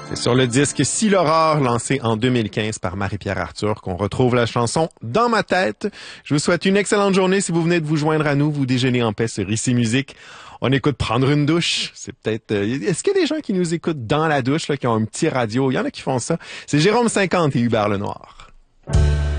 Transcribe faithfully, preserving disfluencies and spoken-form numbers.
C'est sur le disque Si l'aurore, lancé en deux mille quinze par Marie-Pierre Arthur, qu'on retrouve la chanson Dans ma tête. Je vous souhaite une excellente journée si vous venez de vous joindre à nous. Vous déjeunez en paix sur Ici Musique. On écoute Prendre une douche. C'est peut-être... Euh, est-ce qu'il y a des gens qui nous écoutent dans la douche, là, qui ont un petit radio? Il y en a qui font ça. C'est Jérôme cinquante et Hubert Lenoir.